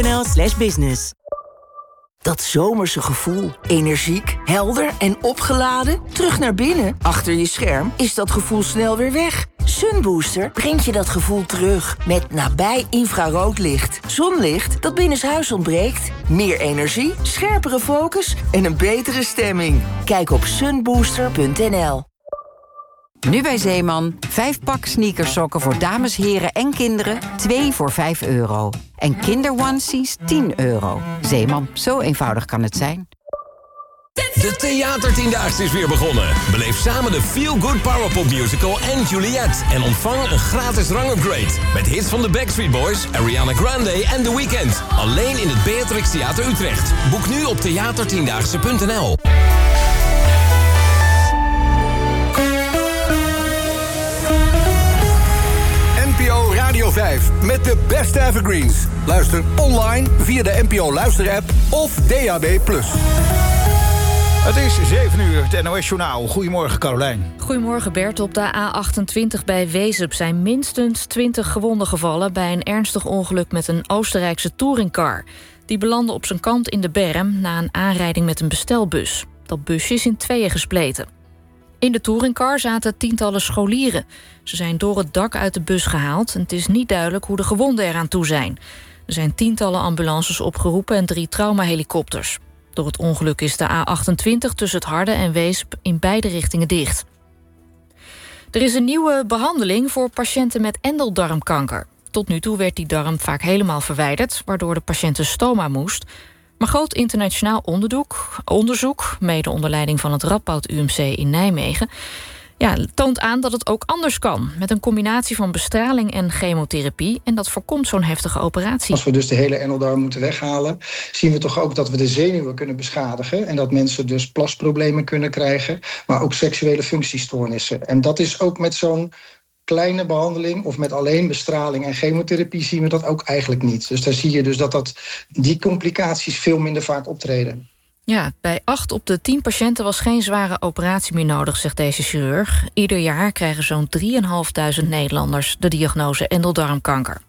NL/business. Dat zomerse gevoel. Energiek, helder en opgeladen. Terug naar binnen, achter je scherm, is dat gevoel snel weer weg. Sunbooster brengt je dat gevoel terug. Met nabij infraroodlicht. Zonlicht dat binnenshuis ontbreekt. Meer energie, scherpere focus en een betere stemming. Kijk op sunbooster.nl. Nu bij Zeeman, 5-pak sneakersokken voor dames, heren en kinderen, 2 voor €5. En kinderonesies, €10. Zeeman, zo eenvoudig kan het zijn. De Theatertiendaagse is weer begonnen. Beleef samen de Feel Good Powerpop Musical en Juliet. En ontvang een gratis rangupgrade. Met hits van de Backstreet Boys, Ariana Grande en The Weeknd. Alleen in het Beatrix Theater Utrecht. Boek nu op theatertiendaagse.nl. NPO Radio 5 met de beste evergreens. Luister online via de NPO Luister-app of DAB+. Het is 7 uur, het NOS-journaal. Goedemorgen, Carolijn. Goedemorgen, Bert. Op de A28 bij Wezep zijn minstens 20 gewonden gevallen bij een ernstig ongeluk met een Oostenrijkse touringcar. Die belandde op zijn kant in de berm na een aanrijding met een bestelbus. Dat busje is in tweeën gespleten. In de touringcar zaten tientallen scholieren. Ze zijn door het dak uit de bus gehaald en het is niet duidelijk hoe de gewonden eraan toe zijn. Er zijn tientallen ambulances opgeroepen en 3 traumahelikopters. Door het ongeluk is de A28 tussen het Harde en Weesp in beide richtingen dicht. Er is een nieuwe behandeling voor patiënten met endeldarmkanker. Tot nu toe werd die darm vaak helemaal verwijderd, waardoor de patiënt een stoma moest. Maar groot internationaal onderzoek, mede onder leiding van het Radboud UMC in Nijmegen, toont aan dat het ook anders kan. Met een combinatie van bestraling en chemotherapie. En dat voorkomt zo'n heftige operatie. Als we dus de hele endeldarm moeten weghalen, zien we toch ook dat we de zenuwen kunnen beschadigen. En dat mensen dus plasproblemen kunnen krijgen. Maar ook seksuele functiestoornissen. En dat is ook met zo'n kleine behandeling of met alleen bestraling en chemotherapie zien we dat ook eigenlijk niet. Dus daar zie je dus dat die complicaties veel minder vaak optreden. Ja, bij 8 op de 10 patiënten was geen zware operatie meer nodig, zegt deze chirurg. Ieder jaar krijgen zo'n 3.500 Nederlanders de diagnose endeldarmkanker.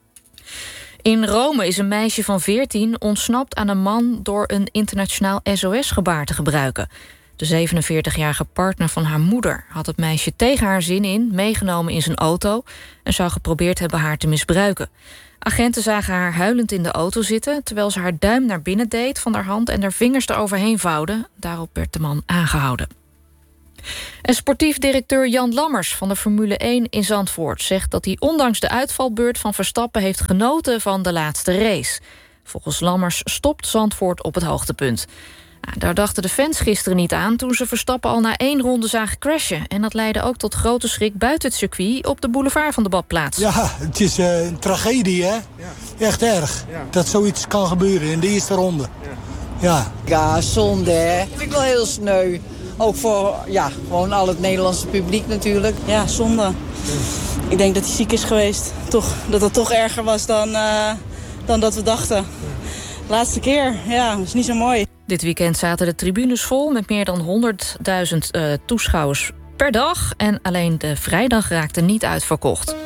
In Rome is een meisje van 14 ontsnapt aan een man door een internationaal SOS-gebaar te gebruiken. De 47-jarige partner van haar moeder had het meisje tegen haar zin in meegenomen in zijn auto en zou geprobeerd hebben haar te misbruiken. Agenten zagen haar huilend in de auto zitten, terwijl ze haar duim naar binnen deed van haar hand en haar vingers eroverheen vouwde. Daarop werd de man aangehouden. En sportief directeur Jan Lammers van de Formule 1 in Zandvoort zegt dat hij ondanks de uitvalbeurt van Verstappen heeft genoten van de laatste race. Volgens Lammers stopt Zandvoort op het hoogtepunt. Daar dachten de fans gisteren niet aan toen ze Verstappen al na 1 ronde zagen crashen. En dat leidde ook tot grote schrik buiten het circuit op de boulevard van de badplaats. Ja, het is een tragedie, hè? Ja. Echt erg. Ja. Dat zoiets kan gebeuren in de eerste ronde. Ja, zonde, hè? Dat vind ik wel heel sneu. Ook voor, gewoon al het Nederlandse publiek natuurlijk. Ja, zonde. Ja. Ik denk dat hij ziek is geweest. Dat het toch erger was dan dat we dachten. Laatste keer, dat is niet zo mooi. Dit weekend zaten de tribunes vol met meer dan 100.000 toeschouwers per dag. En alleen de vrijdag raakte niet uitverkocht.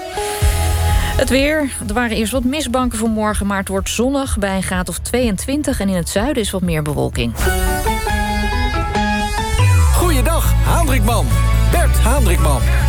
Het weer. Er waren eerst wat mistbanken voor morgen, maar het wordt zonnig bij een graad of 22. En in het zuiden is wat meer bewolking. Goeiedag, Hendrikman. Bert Hendrikman.